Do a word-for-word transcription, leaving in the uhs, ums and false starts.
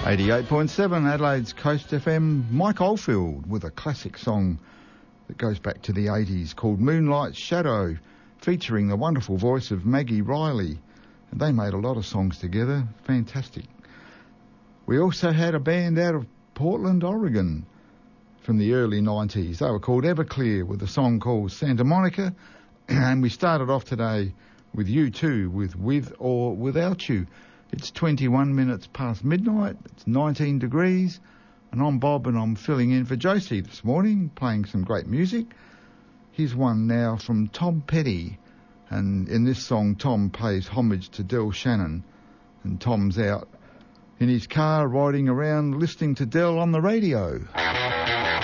eighty-eight point seven Adelaide's Coast F M. Mike Oldfield with a classic song that goes back to the eighties called Moonlight Shadow, featuring the wonderful voice of Maggie Riley. And they made a lot of songs together. Fantastic. We also had a band out of Portland, Oregon from the early nineties. They were called Everclear with a song called Santa Monica. And we started off today with U two with With or Without You. It's twenty-one minutes past midnight. It's nineteen degrees. And I'm Bob and I'm filling in for Josie this morning, playing some great music. Here's one now from Tom Petty. And in this song, Tom pays homage to Del Shannon. And Tom's out in his car riding around listening to Del on the radio.